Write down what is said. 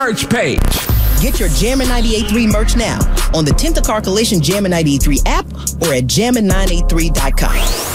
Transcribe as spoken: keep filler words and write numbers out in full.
merch page. Get your Jammin' ninety-eight point three merch now on the Tint-A-Car Collision Jammin' ninety-eight point three app or at jammin nine eight three dot com.